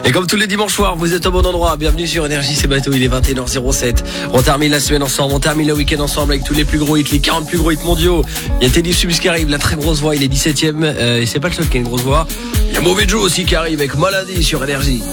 Et comme tous les dimanches soirs, vous êtes au bon endroit. Bienvenue sur Énergie, c'est bateau, il est 21h07. On termine la semaine ensemble, on termine le week-end ensemble avec tous les plus gros hits, les 40 plus gros hits mondiaux. Il y a Teddy Subs qui arrive, la très grosse voix, il est 17ème. Et c'est pas le seul qui a une grosse voix. Il y a Mauvais Joe aussi qui arrive avec Maladie sur Énergie.